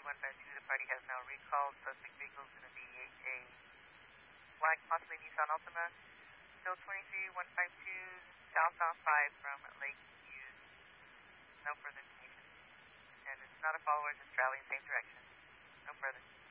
152, the party has now recalled. Suspect vehicle is going to be a black, possibly Nissan Altima. Still 23152, southbound 5 from Lake Hughes. No further information. And it's not a follower, just traveling same direction. No further.